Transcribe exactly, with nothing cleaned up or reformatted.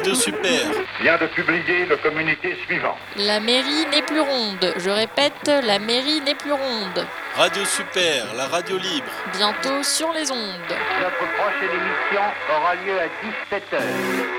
Radio Super vient de publier le communiqué suivant. La mairie n'est plus ronde. Je répète, la mairie n'est plus ronde. Radio Super, la radio libre. Bientôt sur les ondes. Notre prochaine émission aura lieu à dix-sept heures.